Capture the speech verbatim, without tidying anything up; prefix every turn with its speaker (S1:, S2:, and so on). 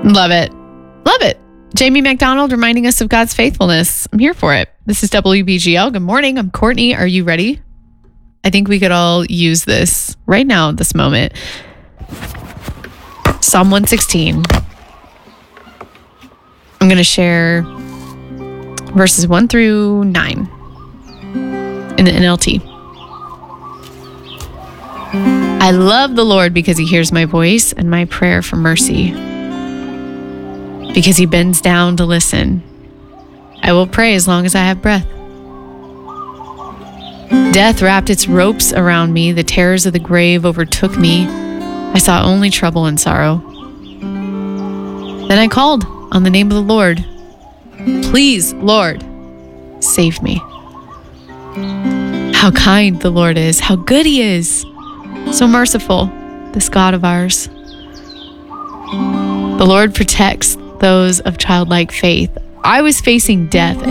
S1: Love it. Love it. Jamie McDonald reminding us of God's faithfulness. I'm here for it. This is W B G L. Good morning. I'm Courtney. Are you ready? I think we could all use this right now at this moment. Psalm one sixteen. I'm going to share verses one through nine in the N L T. I love the Lord because he hears my voice and my prayer for mercy. Because he bends down to listen. I will pray as long as I have breath. Death wrapped its ropes around me. The terrors of the grave overtook me. I saw only trouble and sorrow. Then I called on the name of the Lord. Please, Lord, save me. How kind the Lord is. How good he is. So merciful, this God of ours. The Lord protects those of childlike faith. I was facing death